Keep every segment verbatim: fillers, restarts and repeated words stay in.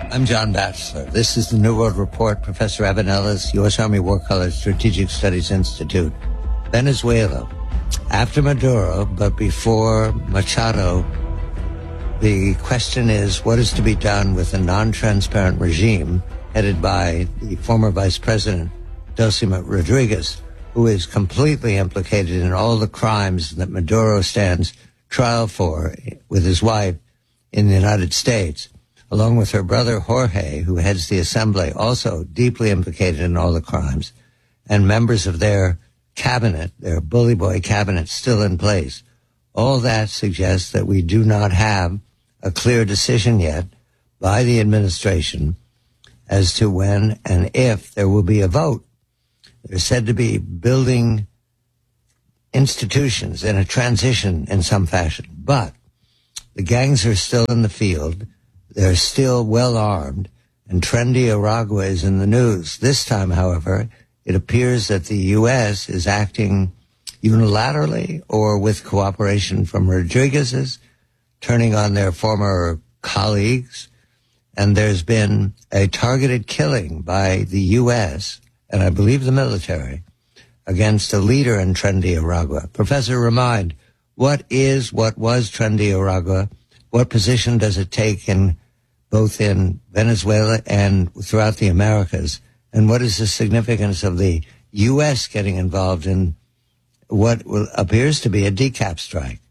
I'm John Batchelor. This is the New World Report. Professor Evan Ellis, U S. Army War College Strategic Studies Institute. Venezuela. After Maduro, but before Machado, the question is what is to be done with a non-transparent regime headed by the former Vice President, Delcy Rodriguez, who is completely implicated in all the crimes that Maduro stands trial for with his wife in the United States, along with her brother Jorge, who heads the assembly, also deeply implicated in all the crimes, and members of their cabinet, their bully boy cabinet, still in place. All that suggests that we do not have a clear decision yet by the administration as to when and if there will be a vote. They're said to be building institutions in a transition in some fashion, but the gangs are still in the field. They're still well armed, and Trendy Aragua is in the news. This time, however, it appears that the U S is acting unilaterally or with cooperation from Rodriguez's, turning on their former colleagues. And there's been a targeted killing by the U S, and I believe the military, against a leader in Trendy Aragua. Professor, remind, what is, what was Trendy Aragua? What position does it take in both in Venezuela and throughout the Americas? And what is the significance of the U S getting involved in what will, appears to be a decap strike?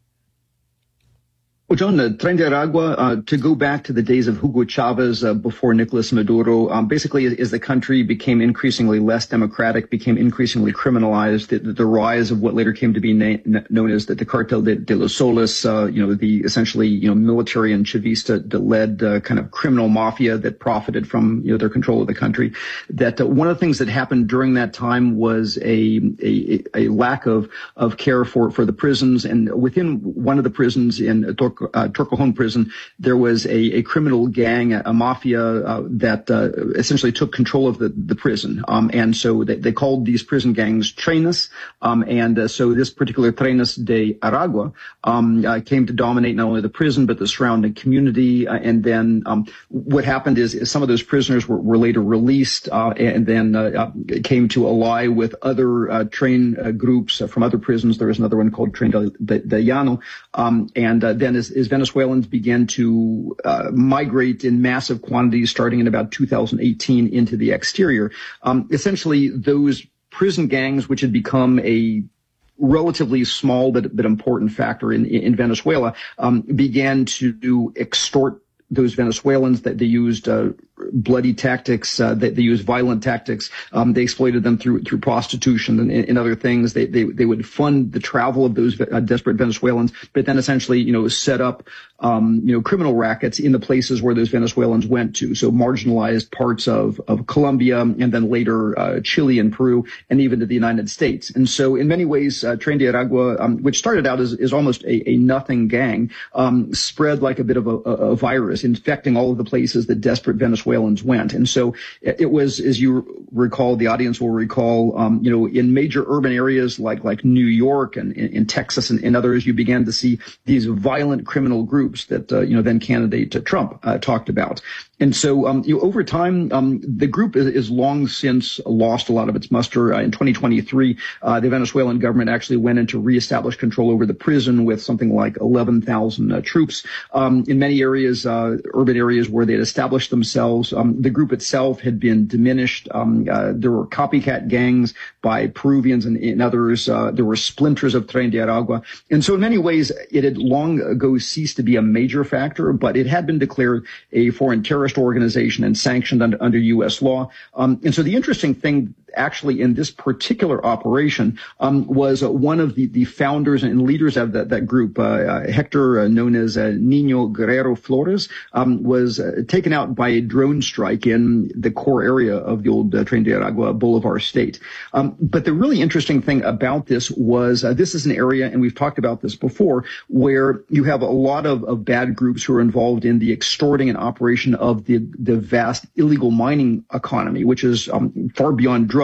Well, John, uh, Trendy Aragua, uh, to go back to the days of Hugo Chavez uh, before Nicolas Maduro, um, basically as, as the country became increasingly less democratic, became increasingly criminalized, the, the rise of what later came to be na- known as the, the Cartel de, de los Soles, uh, you know, the essentially, you know, military and Chavista-led uh, kind of criminal mafia that profited from, you know, their control of the country. That uh, one of the things that happened during that time was a a, a lack of of care for, for the prisons, and within one of the prisons in Tor- Uh, Torcajón prison, there was a, a criminal gang, a, a mafia uh, that uh, essentially took control of the, the prison. Um, and so they, they called these prison gangs Trenes. Um, and uh, so this particular Trenes de Aragua um, uh, came to dominate not only the prison, but the surrounding community. Uh, and then um, what happened is, is some of those prisoners were, were later released uh, and then uh, came to ally with other uh, train uh, groups uh, from other prisons. There was another one called Tren de, de, de Llano. Um, and uh, then as As Venezuelans began to uh, migrate in massive quantities starting in about two thousand eighteen into the exterior, um, essentially those prison gangs, which had become a relatively small but, but important factor in, in Venezuela, um, began to extort those Venezuelans. That they used uh, bloody tactics, uh, they, they used violent tactics. Um, they exploited them through through prostitution and, and other things. They, they they would fund the travel of those uh, desperate Venezuelans, but then essentially, you know, set up um, you know criminal rackets in the places where those Venezuelans went to. So marginalized parts of of Colombia, and then later uh, Chile and Peru, and even to the United States. And so, in many ways, uh, Trendy Aragua, um, which started out as, as almost a, a nothing gang, um, spread like a bit of a, a virus, infecting all of the places that desperate Venezuelans went. And so it was, as you recall, the audience will recall, um, you know, in major urban areas like like New York and in, in Texas and, and others, you began to see these violent criminal groups that, uh, you know, then candidate Trump uh, talked about. And so, um, you know, over time, um, the group is, is long since lost a lot of its muster. Uh, in twenty twenty-three, uh, the Venezuelan government actually went in to reestablish control over the prison with something like eleven thousand uh, troops. Um, in many areas, uh, urban areas where they had established themselves, um, the group itself had been diminished. Um, uh, there were copycat gangs by Peruvians and, and others. Uh, there were splinters of Tren de Aragua. And so in many ways, it had long ago ceased to be a major factor, but it had been declared a foreign terrorist organization and sanctioned under, under U S law. Um, and so the interesting thing actually in this particular operation um, was uh, one of the, the founders and leaders of that, that group, uh, uh, Hector, uh, known as uh, Nino Guerrero Flores, um, was uh, taken out by a drone strike in the core area of the old uh, Tren de Aragua Bolivar state. Um, but the really interesting thing about this was uh, this is an area, and we've talked about this before, where you have a lot of, of bad groups who are involved in the extorting and operation of the, the vast illegal mining economy, which is um, far beyond drugs.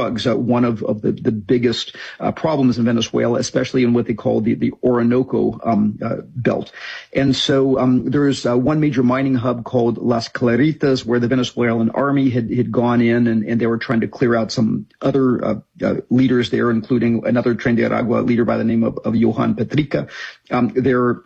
drugs, uh, one of, of the, the biggest uh, problems in Venezuela, especially in what they call the, the Orinoco um, uh, belt. And so um, there's uh, one major mining hub called Las Claritas, where the Venezuelan army had, had gone in and, and they were trying to clear out some other uh, uh, leaders there, including another Tren de Aragua leader by the name of, of Johan Petrica. Um, they're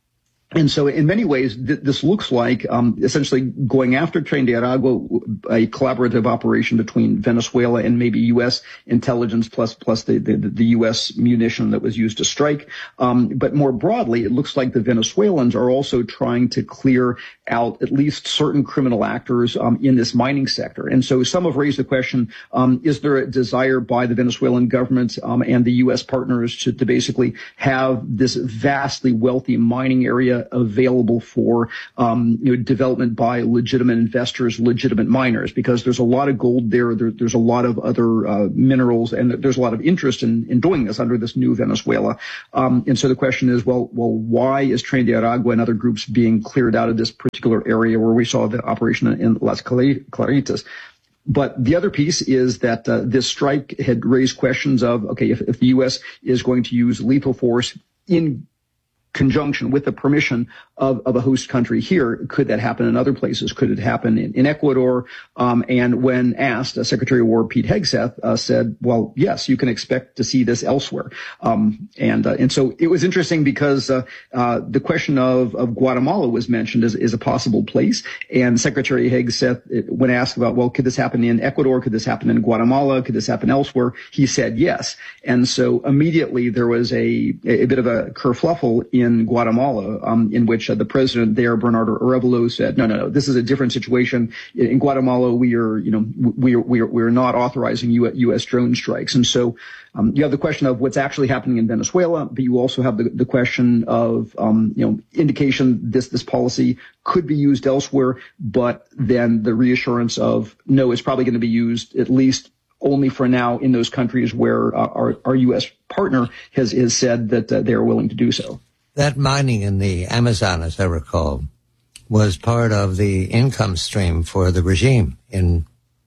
And so in many ways, th- this looks like um, essentially going after Tren de Aragua, a collaborative operation between Venezuela and maybe U S intelligence plus plus the, the, the U S munition that was used to strike. Um, but more broadly, it looks like the Venezuelans are also trying to clear out at least certain criminal actors um, in this mining sector. And so some have raised the question, um, is there a desire by the Venezuelan government um, and the U S partners to, to basically have this vastly wealthy mining area available for um, you know, development by legitimate investors, legitimate miners, because there's a lot of gold there. there there's a lot of other uh, minerals, and there's a lot of interest in, in doing this under this new Venezuela. Um, and so the question is, well, well, why is Tren de Aragua and other groups being cleared out of this particular area where we saw the operation in Las Claritas? But the other piece is that uh, this strike had raised questions of, okay, if, if the U S is going to use lethal force in conjunction with the permission of, of a host country here, could that happen in other places? Could it happen in, in Ecuador? Um, and when asked, uh, Secretary of War Pete Hegseth uh, said, well, yes, you can expect to see this elsewhere. Um, and uh, and so it was interesting because uh, uh, the question of, of Guatemala was mentioned as, as a possible place. And Secretary Hegseth, when asked about, well, could this happen in Ecuador? Could this happen in Guatemala? Could this happen elsewhere? He said yes. And so immediately there was a, a bit of a kerfluffle in in Guatemala, um, in which uh, the president there, Bernardo Arevalo, said, no, no, no, this is a different situation. In, in Guatemala, we are, you know, we are, we are, we are not authorizing U S drone strikes. And so um, you have the question of what's actually happening in Venezuela, but you also have the, the question of, um, you know, indication this, this policy could be used elsewhere, but then the reassurance of, no, it's probably going to be used at least only for now in those countries where uh, our, our U S partner has, has said that uh, they are willing to do so. That mining in the Amazon, as I recall, was part of the income stream for the regime in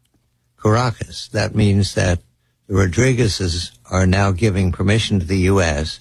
Caracas. That means that the Rodriguezes are now giving permission to the U S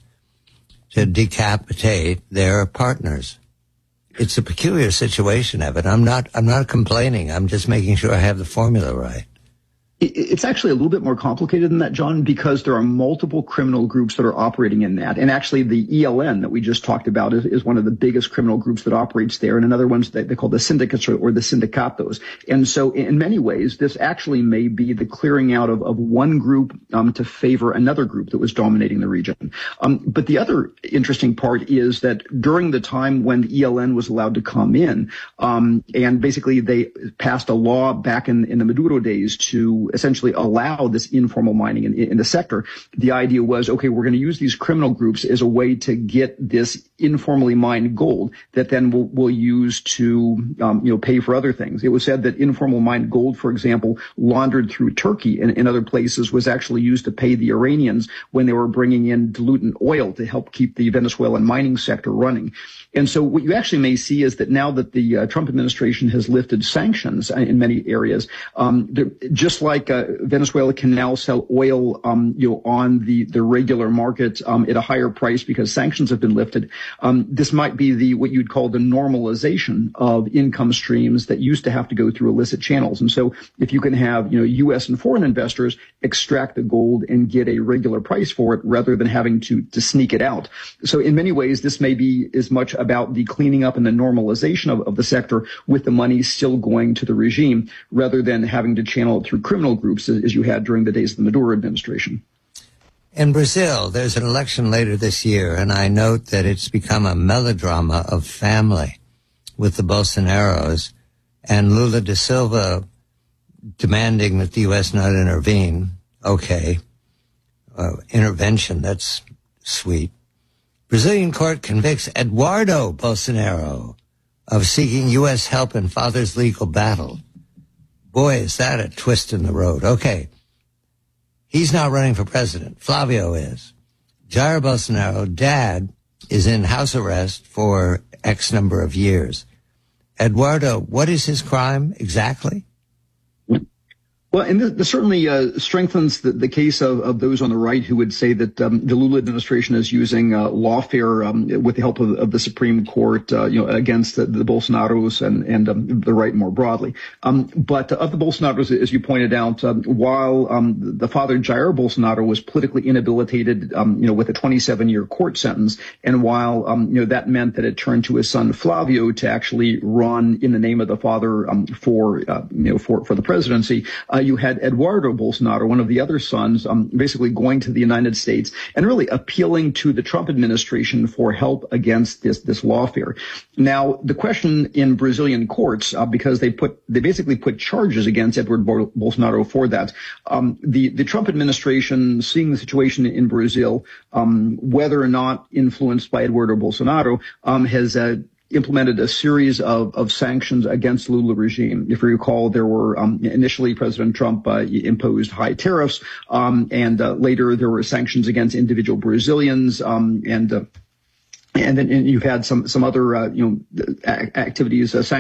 to decapitate their partners. It's a peculiar situation, Evan. I'm not, I'm not complaining. I'm just making sure I have the formula right. It's actually a little bit more complicated than that, John, because there are multiple criminal groups that are operating in that. And actually the E L N that we just talked about is, is one of the biggest criminal groups that operates there. And another one's that they call the syndicates or, or the sindicatos. And so in many ways, this actually may be the clearing out of, of one group um, to favor another group that was dominating the region. Um, but the other interesting part is that during the time when the E L N was allowed to come in, um, and basically they passed a law back in, in the Maduro days to essentially allow this informal mining in, in the sector. The idea was, okay, we're going to use these criminal groups as a way to get this informally mined gold that then we'll, we'll use to, um, you know, pay for other things. It was said that informal mined gold, for example, laundered through Turkey and in other places was actually used to pay the Iranians when they were bringing in diluent oil to help keep the Venezuelan mining sector running. And so what you actually may see is that now that the uh, Trump administration has lifted sanctions in many areas, um, just like uh, Venezuela can now sell oil, um, you know, on the, the regular market um, at a higher price because sanctions have been lifted, um, this might be the what you'd call the normalization of income streams that used to have to go through illicit channels. And so if you can have, you know, U S and foreign investors extract the gold and get a regular price for it rather than having to, to sneak it out. So in many ways, this may be as much about the cleaning up and the normalization of, of the sector with the money still going to the regime rather than having to channel it through criminal groups as you had during the days of the Maduro administration. In Brazil, there's an election later this year, and I note that it's become a melodrama of family with the Bolsonaros and Lula da Silva demanding that the U S not intervene. Okay. Uh, intervention, that's sweet. Brazilian court convicts Eduardo Bolsonaro of seeking U S help in father's legal battle. Boy, is that a twist in the road. Okay. He's not running for president. Flavio is. Jair Bolsonaro, dad, is in house arrest for X number of years. Eduardo, what is his crime exactly? Well, and this, this certainly uh, strengthens the, the case of, of those on the right who would say that um, the Lula administration is using uh, lawfare um, with the help of, of the Supreme Court, uh, you know, against the, the Bolsonaros and and um, the right more broadly. Um, but of the Bolsonaros, as you pointed out, um, while um, the father Jair Bolsonaro was politically inhabilitated, um, you know, with a twenty-seven year court sentence, and while um, you know that meant that it turned to his son Flavio to actually run in the name of the father um, for uh, you know for for the presidency. Uh, you had Eduardo Bolsonaro, one of the other sons, um, basically going to the United States and really appealing to the Trump administration for help against this, this lawfare. Now, the question in Brazilian courts, uh, because they put, they basically put charges against Edward Bolsonaro for that. Um, the, the Trump administration, seeing the situation in Brazil, um, whether or not influenced by Eduardo Bolsonaro, um, has, uh, implemented a series of, of sanctions against the Lula regime. If you recall, there were um, initially President Trump uh, imposed high tariffs, um, and uh, later there were sanctions against individual Brazilians, um, and uh, and then and you've had some some other uh, you know activities. Uh,